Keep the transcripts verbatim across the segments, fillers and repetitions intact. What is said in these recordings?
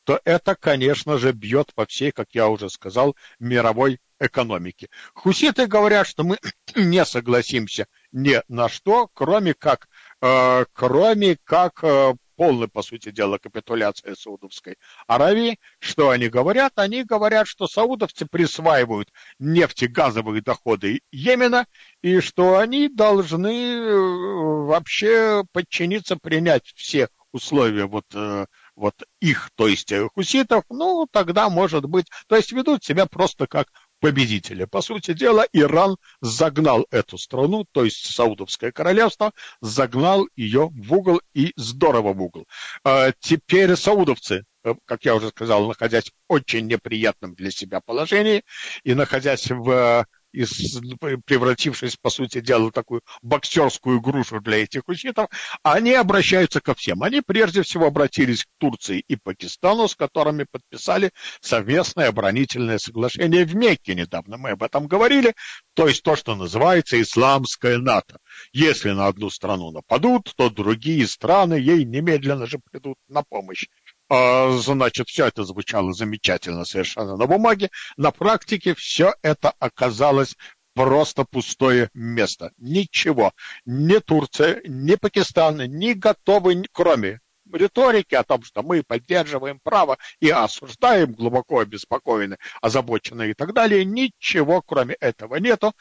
то это, конечно же, бьет по всей, как я уже сказал, мировой экономике. Хуситы говорят, что мы не согласимся ни на что, кроме как, э, кроме как э, полной, по сути дела, капитуляция Саудовской Аравии. Что они говорят? Они говорят, что саудовцы присваивают нефтегазовые доходы Йемена, и что они должны э, вообще подчиниться, принять все условия вот, э, вот их, то есть э, хуситов, ну, тогда может быть, то есть ведут себя просто как победители. По сути дела, Иран загнал эту страну, то есть Саудовское королевство, загнал ее в угол и здорово в угол. А теперь саудовцы, как я уже сказал, находясь в очень неприятном для себя положении и находясь в из, превратившись, по сути дела, в такую боксерскую грушу для этих хуситов, они обращаются ко всем. Они прежде всего обратились к Турции и Пакистану, с которыми подписали совместное оборонительное соглашение в Мекке недавно. Мы об этом говорили. То есть то, что называется исламское НАТО. Если на одну страну нападут, то другие страны ей немедленно же придут на помощь. Значит, все это звучало замечательно совершенно на бумаге. На практике все это оказалось просто пустое место. Ничего. Ни Турция, ни Пакистан не готовы, кроме риторики о том, что мы поддерживаем право и осуждаем, глубоко обеспокоены, озабочены и так далее. Ничего, кроме этого, нету.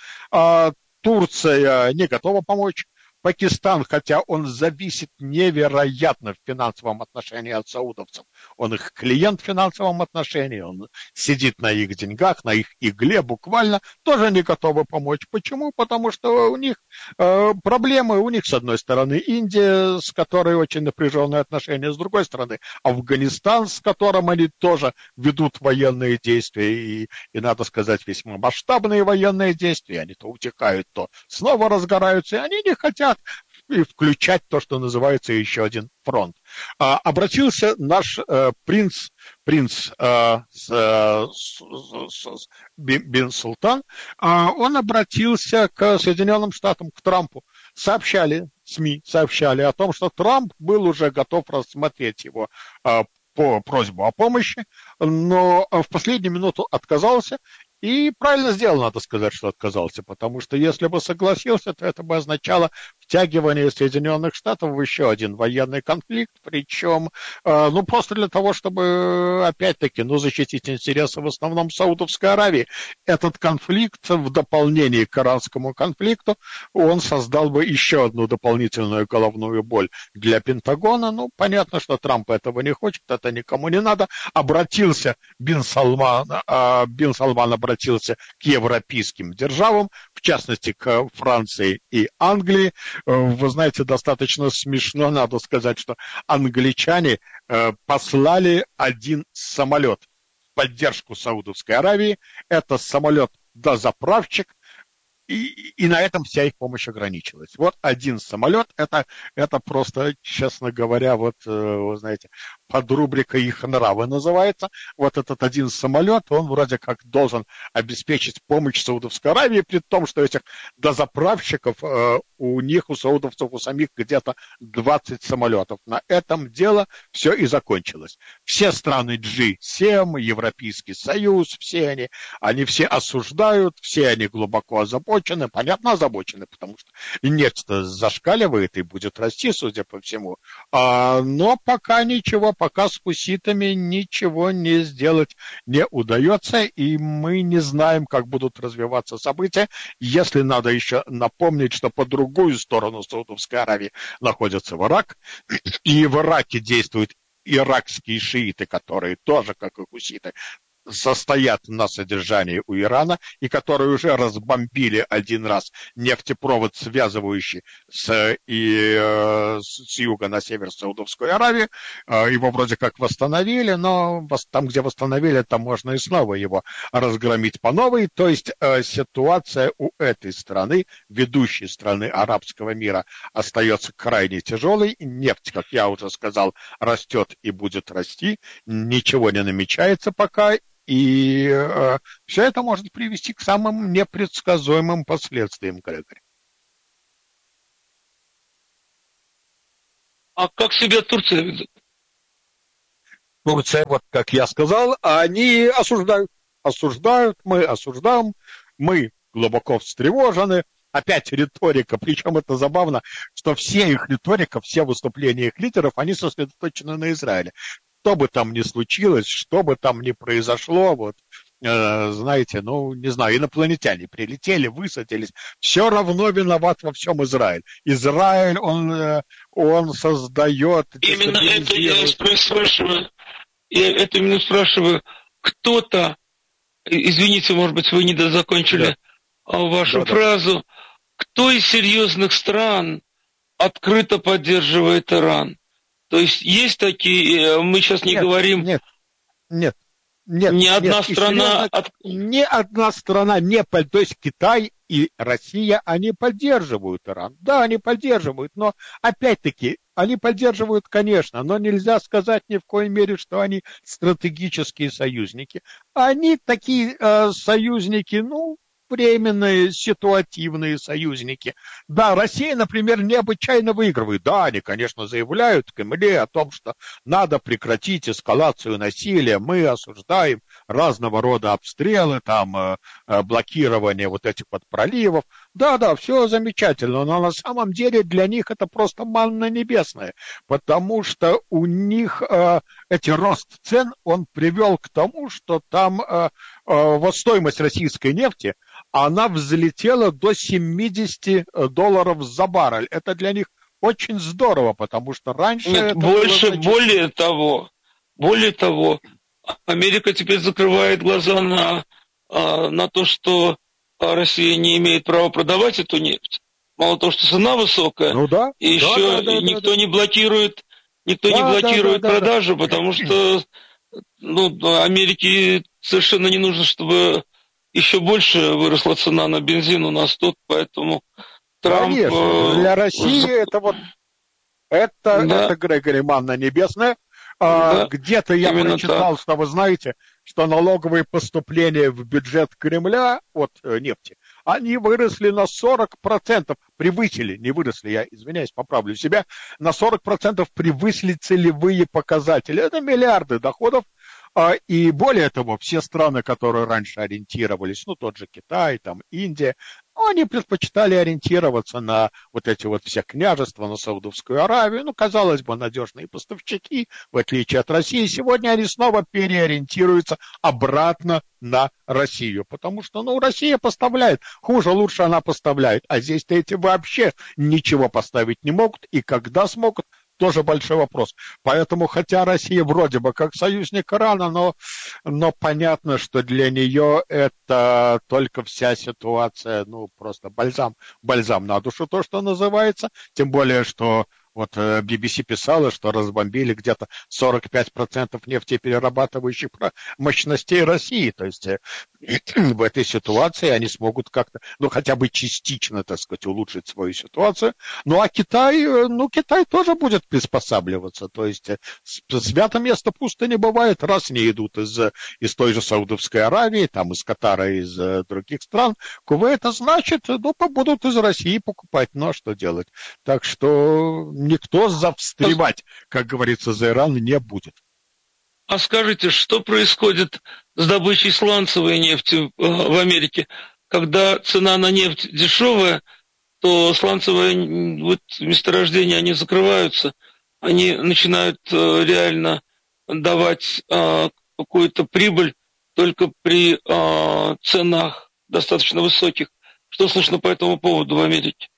Турция не готова помочь. Пакистан, хотя он зависит невероятно в финансовом отношении от саудовцев, он их клиент в финансовом отношении, он сидит на их деньгах, на их игле буквально, тоже не готовы помочь. Почему? Потому что у них э, проблемы, у них с одной стороны Индия, с которой очень напряженные отношения, с другой стороны Афганистан, с которым они тоже ведут военные действия, и, и надо сказать, весьма масштабные военные действия, они то утихают, то снова разгораются, и они не хотят и включать то, что называется еще один фронт. А, обратился наш э, принц, принц э, с, с, с, бин Султан, а, он обратился к Соединенным Штатам, к Трампу. Сообщали, СМИ сообщали о том, что Трамп был уже готов рассмотреть его э, по просьбу о помощи, но в последнюю минуту отказался. И правильно сделал, надо сказать, что отказался, потому что если бы согласился, то это бы означало втягивание Соединенных Штатов в еще один военный конфликт, причем, э, ну, просто для того, чтобы, опять-таки, ну, защитить интересы в основном Саудовской Аравии. Этот конфликт в дополнение к иранскому конфликту, он создал бы еще одну дополнительную головную боль для Пентагона. Ну, понятно, что Трамп этого не хочет, это никому не надо. Обратился Бин Салман, э, Бин Салман обратился к европейским державам, в частности, к Франции и Англии. Вы знаете, достаточно смешно, надо сказать, что англичане послали один самолет в поддержку Саудовской Аравии. Это самолет-дозаправщик, И, и на этом вся их помощь ограничилась. Вот один самолет, это, это просто, честно говоря, вот, вы знаете, под рубрикой их нравы называется. Вот этот один самолет, он вроде как должен обеспечить помощь Саудовской Аравии, при том, что этих дозаправщиков э, у них, у саудовцев, у самих где-то двадцать самолетов. На этом дело все и закончилось. Все страны джи семь, Европейский Союз, все они, они все осуждают, все они глубоко озабочены, понятно озабочены, потому что нефть-то зашкаливает и будет расти, судя по всему. А, но пока ничего, пока с хуситами ничего не сделать не удается, и мы не знаем, как будут развиваться события. Если надо еще напомнить, что по другую сторону Саудовской Аравии находится Ирак, и в Ираке действуют иракские шииты, которые тоже, как и хуситы, состоят на содержании у Ирана, и которые уже разбомбили один раз нефтепровод, связывающий с, и, э, с юга на север Саудовскую Аравию. Э, его вроде как восстановили, но там, где восстановили, там можно и снова его разгромить по новой. То есть э, ситуация у этой страны, ведущей страны арабского мира, остается крайне тяжелой. Нефть, как я уже сказал, растет и будет расти. Ничего не намечается пока. И э, все это может привести к самым непредсказуемым последствиям, Грегори. А как себя Турция ведет? Турция, вот как я сказал, они осуждают. Осуждают, мы осуждаем, мы глубоко встревожены. Опять риторика, причем это забавно, что все их риторика, все выступления их лидеров, они сосредоточены на Израиле. Что бы там ни случилось, что бы там ни произошло, вот, э, знаете, ну, не знаю, инопланетяне прилетели, высадились, все равно виноват во всем Израиль. Израиль, он, э, он создает... Именно это я спрашиваю, я это именно спрашиваю, кто-то, извините, может быть, вы не дозакончили да. вашу да, фразу, да. кто из серьезных стран открыто поддерживает Иран? То есть есть такие, мы сейчас не нет, говорим... Нет, нет, нет. Ни одна нет, страна... От... Ни одна страна не... То есть Китай и Россия, они поддерживают Иран. Да, они поддерживают, но опять-таки, они поддерживают, конечно, но нельзя сказать ни в коей мере, что они стратегические союзники. Они такие э, союзники, ну... временные, ситуативные союзники. Да, Россия, например, необычайно выигрывает. Да, они, конечно, заявляют Кремле о том, что надо прекратить эскалацию насилия. Мы осуждаем разного рода обстрелы, там, блокирование вот этих вот проливов. Да, да, все замечательно, но на самом деле для них это просто манна небесная, потому что у них э, эти рост цен, он привел к тому, что там э, э, вот стоимость российской нефти, она взлетела до семьдесят долларов за баррель. Это для них очень здорово, потому что раньше... Нет, это больше, было... более того, более того, Америка теперь закрывает глаза на, на то, что Россия не имеет права продавать эту нефть. Мало того, что цена высокая, ну, да, и да, еще да, да, никто да, не блокирует, никто да, не блокирует да, да, продажу, да, да. потому что ну, Америке совершенно не нужно, чтобы еще больше выросла цена на бензин у нас тут, поэтому Трамп... Конечно, для России это вот, это, да. это Грегори манна небесная. Да, где-то я прочитал, так. что вы знаете, что налоговые поступления в бюджет Кремля от нефти, они выросли на сорок процентов, превысили, не выросли, я извиняюсь, поправлю себя, на сорок процентов превысили целевые показатели. Это миллиарды доходов. И более того, все страны, которые раньше ориентировались, ну, тот же Китай, там, Индия, они предпочитали ориентироваться на вот эти вот все княжества, на Саудовскую Аравию. Ну, казалось бы, надежные поставщики, в отличие от России. Сегодня они снова переориентируются обратно на Россию, потому что, ну, Россия поставляет, хуже, лучше она поставляет, а здесь-то эти вообще ничего поставить не могут, и когда смогут, тоже большой вопрос. Поэтому, хотя Россия вроде бы как союзник Ирана, но, но понятно, что для нее это только вся ситуация, ну, просто бальзам, бальзам на душу, то, что называется. Тем более, что вот би би си писала, что разбомбили где-то сорок пять процентов нефтеперерабатывающих мощностей России. То есть в этой ситуации они смогут как-то, ну, хотя бы частично, так сказать, улучшить свою ситуацию. Ну, а Китай, ну, Китай тоже будет приспосабливаться. То есть свято место пусто не бывает. Раз не идут из, из той же Саудовской Аравии, там из Катара, из других стран, Кувейта, значит, ну, будут из России покупать. Ну, а что делать? Так что... никто завстревать, как говорится, за Иран не будет. А скажите, что происходит с добычей сланцевой нефти в Америке? Когда цена на нефть дешевая, то сланцевые вот, месторождения, они закрываются, они начинают реально давать какую-то прибыль только при ценах достаточно высоких. Что слышно по этому поводу в Америке?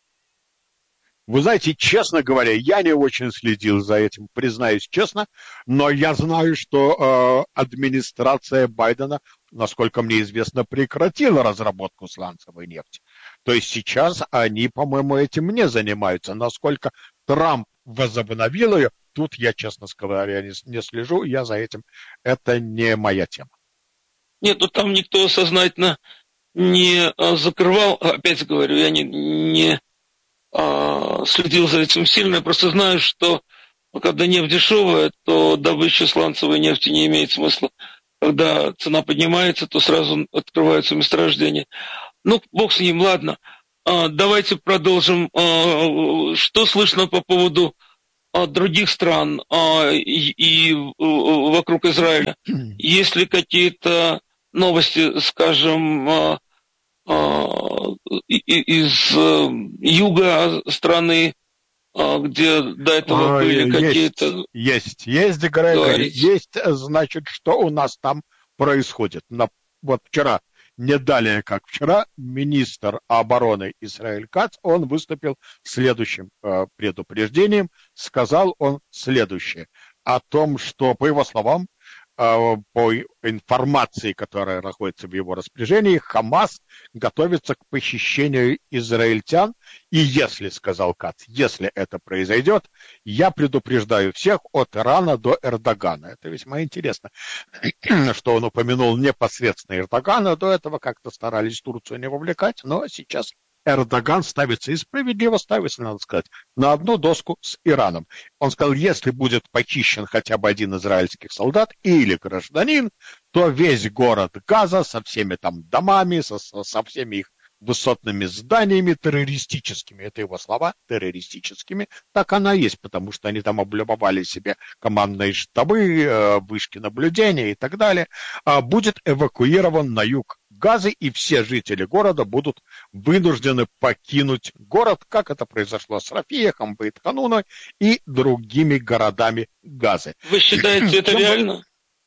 Вы знаете, честно говоря, я не очень следил за этим, признаюсь честно, но я знаю, что э, администрация Байдена, насколько мне известно, прекратила разработку сланцевой нефти. То есть сейчас они, по-моему, этим не занимаются. Насколько Трамп возобновил ее, тут я, честно говоря, не, не слежу, я за этим. Это не моя тема. Нет, ну там никто сознательно не закрывал, опять говорю, я не... не... следил за этим сильно. Я просто знаю, что когда нефть дешевая, то добыча сланцевой нефти не имеет смысла. Когда цена поднимается, то сразу открываются месторождения. Ну, бог с ним, ладно. Давайте продолжим. Что слышно по поводу от других стран а, и, и вокруг Израиля? Есть ли какие-то новости, скажем, а, а, из юга страны, а, где до этого Ой, были есть, какие-то... есть, есть, Грегори, есть, значит, что у нас там происходит. На, вот вчера, не далее, как вчера, министр обороны Израиль Кац, он выступил следующим э, предупреждением, сказал он следующее, о том, что, по его словам, э, по информации, которая находится в его распоряжении, Хамас готовится к похищению израильтян, и если, сказал Кац, если это произойдет, я предупреждаю всех от Ирана до Эрдогана. Это весьма интересно, что он упомянул непосредственно Эрдогана, до этого как-то старались Турцию не вовлекать, но сейчас Эрдоган ставится, и справедливо ставится, надо сказать, на одну доску с Ираном. Он сказал, если будет похищен хотя бы один израильский солдат или гражданин, то весь город Газа со всеми там домами, со, со всеми их высотными зданиями террористическими, это его слова, террористическими, так она есть, потому что они там облюбовали себе командные штабы, вышки наблюдения и так далее, будет эвакуирован на юг Газы, и все жители города будут вынуждены покинуть город, как это произошло с Рафиехом, Бейт-Хануной и другими городами Газы. Вы считаете это реально?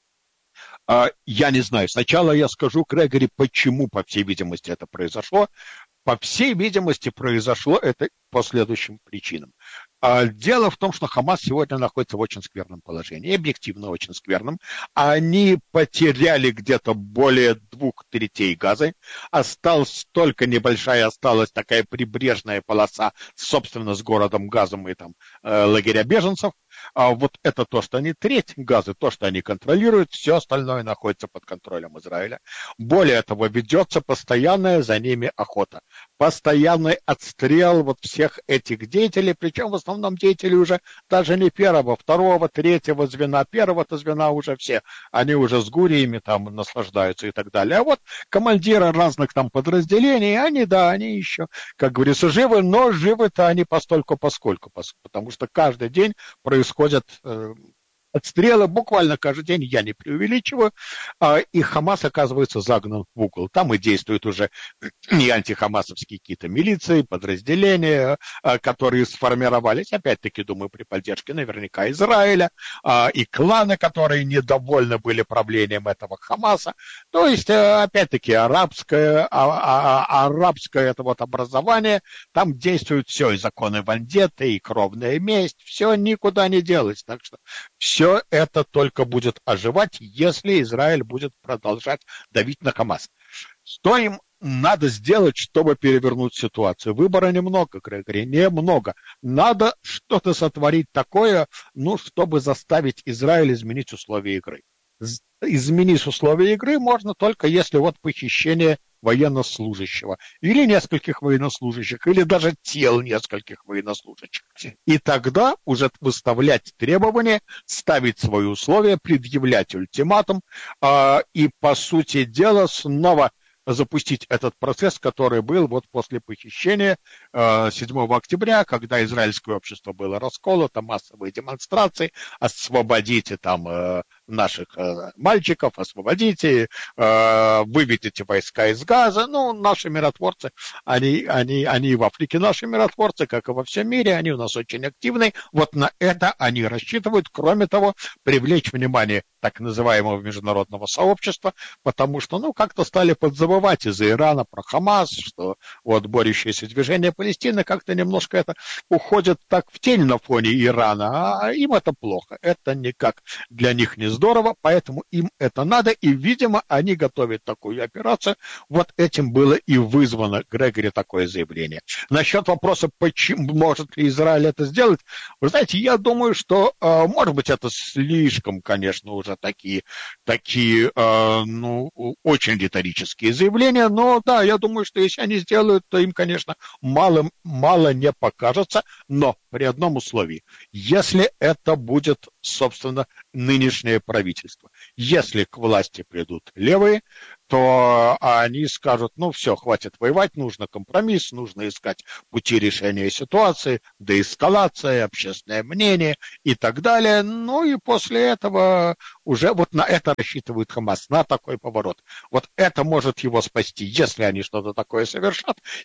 Я не знаю. Сначала я скажу, Грегори, почему, по всей видимости, это произошло. По всей видимости, произошло это по следующим причинам. Дело в том, что Хамас сегодня находится в очень скверном положении, объективно очень скверном. Они потеряли где-то более двух третей Газы. Осталась только небольшая, осталась такая прибрежная полоса, собственно, с городом Газом и там э, лагеря беженцев. А вот это то, что они треть Газы, то, что они контролируют, все остальное находится под контролем Израиля. Более того, ведется постоянная за ними охота. Постоянный отстрел вот всех этих деятелей, причем в основном деятели уже даже не первого, второго, третьего звена, первого-то звена уже все, они уже с гуриями там наслаждаются и так далее. А вот командиры разных там подразделений, они, да, они еще, как говорится, живы, но живы-то они постольку-поскольку, потому что каждый день происходят э, отстрелы, буквально каждый день, я не преувеличиваю, и Хамас оказывается загнан в угол. Там и действуют уже и антихамасовские какие-то милиции, подразделения, которые сформировались, опять-таки, думаю, при поддержке наверняка Израиля, и кланы, которые недовольны были правлением этого Хамаса. То есть, опять-таки, арабское, арабское это вот образование, там действуют все, и законы вендетты, и кровная месть, все никуда не делось. Так что все Все это только будет оживать, если Израиль будет продолжать давить на Хамас. Что им надо сделать, чтобы перевернуть ситуацию? Выбора немного, Грегори, немного. Надо что-то сотворить такое, ну, чтобы заставить Израиль изменить условия игры. Изменить условия игры можно только если вот похищение военнослужащего, или нескольких военнослужащих, или даже тел нескольких военнослужащих. И тогда уже выставлять требования, ставить свои условия, предъявлять ультиматум, э, и, по сути дела, снова запустить этот процесс, который был вот после похищения э, седьмого октября, когда израильское общество было расколото, массовые демонстрации, освободите там э, наших э, мальчиков, освободите, э, выведите войска из Газа. Ну, наши миротворцы, они, они, они в Африке наши миротворцы, как и во всем мире, они у нас очень активны. Вот на это они рассчитывают. Кроме того, привлечь внимание так называемого международного сообщества, потому что, ну, как-то стали подзабывать из-за Ирана про Хамас, что вот борющееся движение Палестины как-то немножко это уходит так в тень на фоне Ирана, а им это плохо, это никак для них не здорово, поэтому им это надо, и, видимо, они готовят такую операцию. Вот этим было и вызвано, Грегори, такое заявление. Насчет вопроса, почему может ли Израиль это сделать, вы знаете, я думаю, что, может быть, это слишком, конечно, уже такие, такие э, ну, очень риторические заявления, но да, я думаю, что если они сделают, то им, конечно, мало, мало не покажется, но при одном условии. Если это будет собственно, нынешнее правительство. Если к власти придут левые, то они скажут, ну все, хватит воевать, нужно компромисс, нужно искать пути решения ситуации, деэскалация, общественное мнение и так далее. Ну и после этого уже вот на это рассчитывает Хамас, на такой поворот. Вот это может его спасти, если они что-то такое совершат.